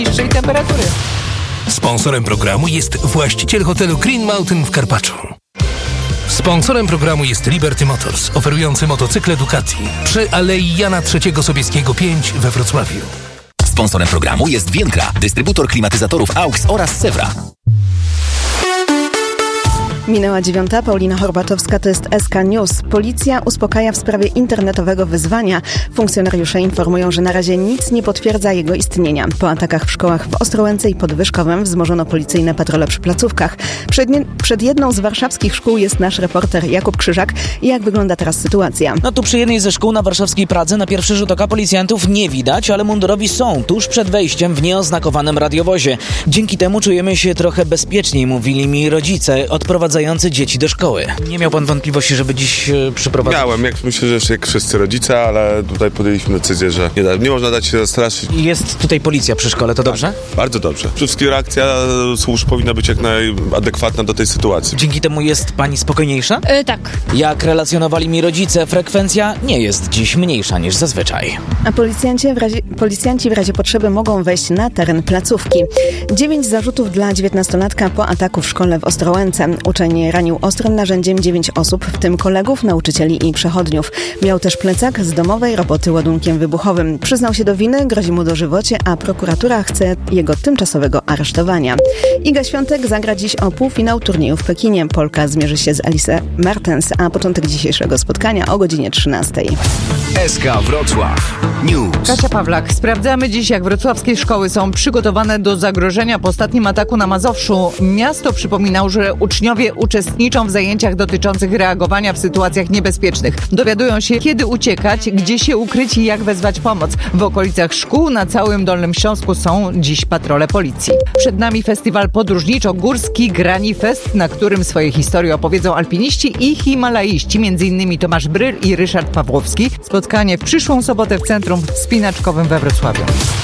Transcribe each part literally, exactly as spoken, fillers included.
niższej temperatury. Sponsorem programu jest właściciel hotelu Green Mountain w Karpaczu. Sponsorem programu jest Liberty Motors, oferujący motocykle Ducati przy Alei Jana trzeciego Sobieskiego pięć we Wrocławiu. Sponsorem programu jest Vienkra, dystrybutor klimatyzatorów A U X oraz Sewra. Minęła dziewiąta, Paulina Horbatowska, to jest S K News. Policja uspokaja w sprawie internetowego wyzwania. Funkcjonariusze informują, że na razie nic nie potwierdza jego istnienia. Po atakach w szkołach w Ostrołęce i Podwyżkowem wzmożono policyjne patrole przy placówkach. Przed, nie, przed jedną z warszawskich szkół jest nasz reporter Jakub Krzyżak. Jak wygląda teraz sytuacja? No tu przy jednej ze szkół na warszawskiej Pradze na pierwszy rzut oka policjantów nie widać, ale mundurowi są tuż przed wejściem w nieoznakowanym radiowozie. Dzięki temu czujemy się trochę bezpieczniej, mówili mi rodzice odprowadzający dzieci do szkoły. Nie miał pan wątpliwości, żeby dziś e, przyprowadzić? Miałem, jak myślę, że jak wszyscy rodzice, ale tutaj podjęliśmy decyzję, że nie, da, nie można dać się zastraszyć. Jest tutaj policja przy szkole, to dobrze? Tak, bardzo dobrze. Przede wszystkim reakcja służb powinna być jak najadekwatna do tej sytuacji. Dzięki temu jest pani spokojniejsza? E, tak. Jak relacjonowali mi rodzice, frekwencja nie jest dziś mniejsza niż zazwyczaj. A policjanci w razie, policjanci w razie potrzeby mogą wejść na teren placówki. Dziewięć zarzutów dla dziewiętnastolatka po ataku w szkole w Ostrołęce. Uczeń ranił ostrym narzędziem dziewięć osób, w tym kolegów, nauczycieli i przechodniów. Miał też plecak z domowej roboty ładunkiem wybuchowym. Przyznał się do winy, grozi mu dożywocie, a prokuratura chce jego tymczasowego aresztowania. Iga Świątek zagra dziś o półfinał turnieju w Pekinie. Polka zmierzy się z Alice Mertens, a początek dzisiejszego spotkania o godzinie trzynastej. S K Wrocław News. Kasia Pawlak. Sprawdzamy dziś, jak wrocławskie szkoły są przygotowane do zagrożenia po ostatnim ataku na Mazowszu. Miasto przypominał, że uczniowie uczestniczą w zajęciach dotyczących reagowania w sytuacjach niebezpiecznych. Dowiadują się, kiedy uciekać, gdzie się ukryć i jak wezwać pomoc. W okolicach szkół na całym Dolnym Śląsku są dziś patrole policji. Przed nami festiwal podróżniczo-górski Grani Fest, na którym swoje historie opowiedzą alpiniści i himalaiści, między innymi Tomasz Bryl i Ryszard Pawłowski. Spotkanie w przyszłą sobotę w Centrum Wspinaczkowym we Wrocławiu.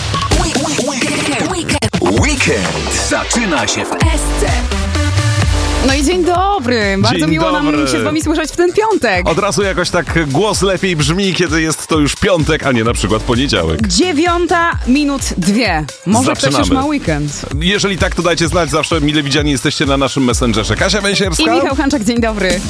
Weekend zaczyna się w S C. No i dzień dobry. Bardzo Dzień miło dobry. nam się z wami słyszeć w ten piątek. Od razu jakoś tak głos lepiej brzmi, kiedy jest to już piątek, a nie na przykład poniedziałek. Dziewiąta minut dwie. Może Zaczynamy. ktoś już ma weekend. Jeżeli tak, to dajcie znać, zawsze mile widziani jesteście na naszym Messengerze. Kasia Węsierska I Michał Hanczak, dzień dobry.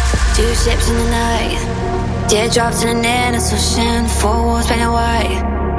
Ships in the night, teardrops in an endless ocean, four walls painted white.